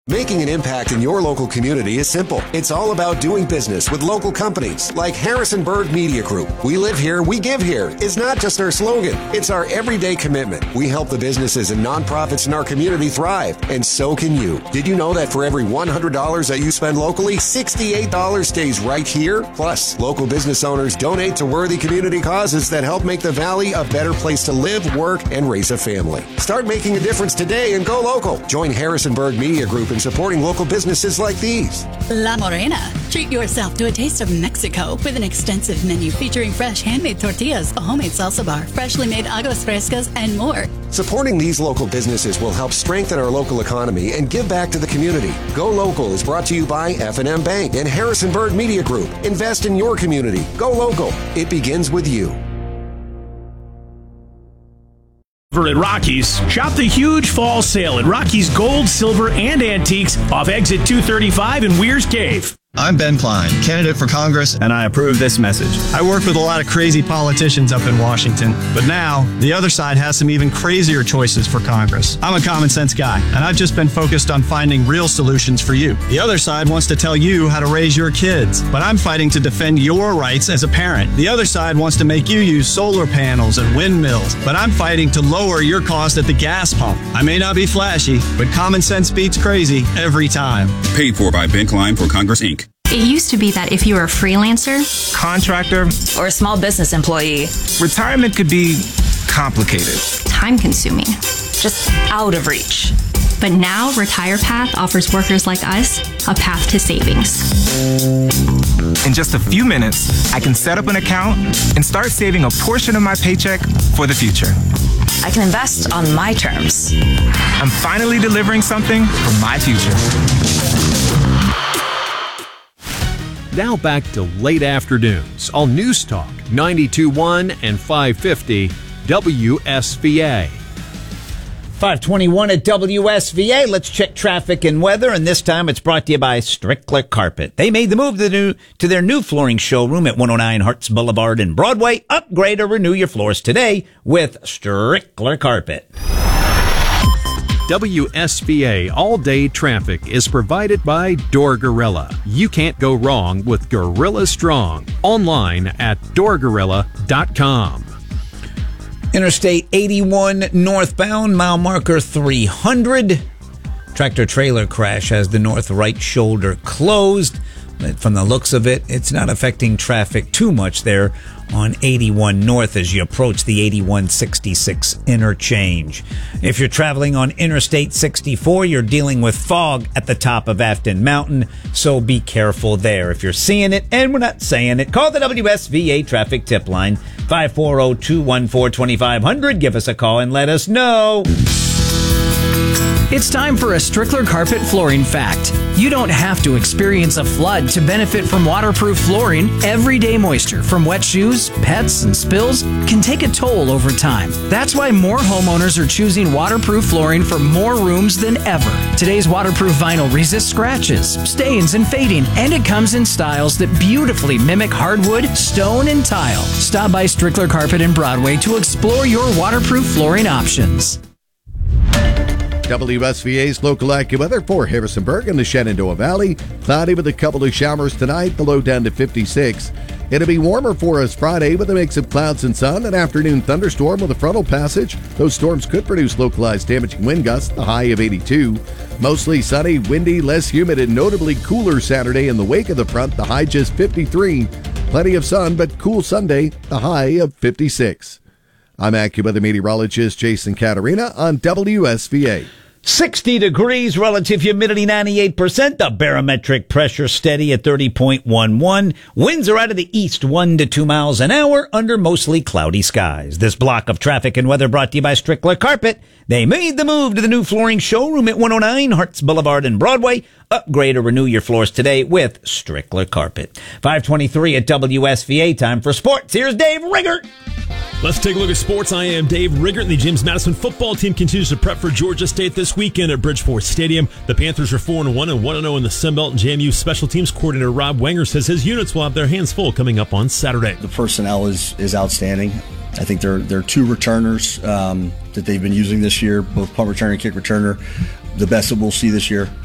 Making an impact in your local community is simple. It's all about doing business with local companies like Harrisonburg Media Group. We live here, we give here is not just our slogan. It's our everyday commitment. We help the businesses and nonprofits in our community thrive, and so can you. Did you know that for every $100 that you spend locally, $68 stays right here? Plus, local business owners donate to worthy community causes that help make the Valley a better place to live, work, and raise a family. Start making a difference today and go local. Join Harrisonburg Media Group in supporting local businesses like these. La Morena. Treat yourself to a taste of Mexico with an extensive menu featuring fresh handmade tortillas, a homemade salsa bar, freshly made aguas frescas, and more. Supporting these local businesses will help strengthen our local economy and give back to the community. Go Local is brought to you by F&M Bank and Harrisonburg Media Group. Invest in your community. Go local. It begins with you. At Rockies, shop the huge fall sale at Rockies Gold, Silver, and Antiques off exit 235 in Weir's Cave. I'm Ben Klein, candidate for Congress, and I approve this message. I work with a lot of crazy politicians up in Washington, but now the other side has some even crazier choices for Congress. I'm a common sense guy, and I've just been focused on finding real solutions for you. The other side wants to tell you how to raise your kids, but I'm fighting to defend your rights as a parent. The other side wants to make you use solar panels and windmills, but I'm fighting to lower your cost at the gas pump. I may not be flashy, but common sense beats crazy every time. Paid for by Ben Klein for Congress, Inc. It used to be that if you were a freelancer, contractor, or a small business employee, retirement could be complicated, time-consuming, just out of reach. But now RetirePath offers workers like us a path to savings. In just a few minutes, I can set up an account and start saving a portion of my paycheck for the future. I can invest on my terms. I'm finally delivering something for my future. Now back to late afternoons on News Talk 92.1 and 550 WSVA. 521 at WSVA. Let's check traffic and weather, and this time it's brought to you by Strickler Carpet. They made the move to their new flooring showroom at 109 Harts Boulevard in Broadway. Upgrade or renew your floors today with Strickler Carpet. WSVA all-day traffic is provided by Door Gorilla. You can't go wrong with Gorilla Strong. Online at doorgorilla.com. Interstate 81 northbound, mile marker 300. Tractor-trailer crash has the north right shoulder closed. But from the looks of it, it's not affecting traffic too much there on 81 North as you approach the 8166 interchange. If you're traveling on Interstate 64, you're dealing with fog at the top of Afton Mountain, so be careful there. If you're seeing it and we're not saying it, call the WSVA traffic tip line, 540-214-2500. Give us a call and let us know. It's time for a Strickler Carpet Flooring Fact. You don't have to experience a flood to benefit from waterproof flooring. Everyday moisture from wet shoes, pets, and spills can take a toll over time. That's why more homeowners are choosing waterproof flooring for more rooms than ever. Today's waterproof vinyl resists scratches, stains, and fading, and it comes in styles that beautifully mimic hardwood, stone, and tile. Stop by Strickler Carpet in Broadway to explore your waterproof flooring options. WSVA's local AccuWeather for Harrisonburg and the Shenandoah Valley. Cloudy with a couple of showers tonight, the low down to 56. It'll be warmer for us Friday with a mix of clouds and sun. An afternoon thunderstorm with a frontal passage. Those storms could produce localized damaging wind gusts, the high of 82. Mostly sunny, windy, less humid, and notably cooler Saturday in the wake of the front, the high just 53. Plenty of sun, but cool Sunday, the high of 56. I'm AccuWeather meteorologist Jason Caterina on WSVA. 60 degrees, relative humidity 98%, the barometric pressure steady at 30.11. Winds are out of the east 1 to 2 miles an hour under mostly cloudy skies. This block of traffic and weather brought to you by Strickler Carpet. They made the move to the new flooring showroom at 109 Harts Boulevard in Broadway. Upgrade or renew your floors today with Strickler Carpet. 523 at WSVA. Time for sports. Here's Dave Riggert. Let's take a look at sports. I am Dave Riggert. The James Madison football team continues to prep for Georgia State this weekend at Bridgeport Stadium. The Panthers are 4-1 and 1-0 in the Sun Belt. And JMU special teams coordinator Rob Wenger says his units will have their hands full coming up on Saturday. The personnel is outstanding. I think there are two returners that they've been using this year, both punt returner and kick returner. The best that we'll see this year